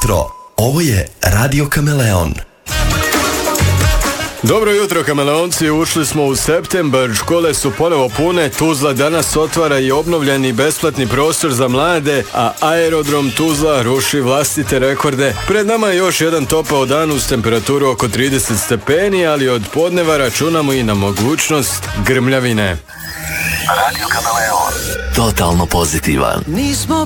jutro. Ovo je Radio Kameleon. Dobro jutro, kameleonci, ušli smo u septembar, škole su ponovo pune, Tuzla danas otvara i obnovljeni besplatni prostor za mlade, a aerodrom Tuzla ruši vlastite rekorde. Pred nama je još jedan topao dan uz temperaturu oko 30 stepeni, ali od podneva računamo i na mogućnost grmljavine. Radio Kameleon. Totalno pozitivan. Nismo